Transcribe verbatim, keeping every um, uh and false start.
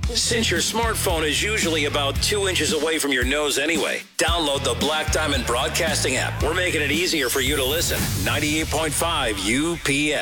Since your smartphone is usually about two inches away from your nose anyway, download the Black Diamond Broadcasting app. We're making it easier for you to listen. ninety-eight point five U P S.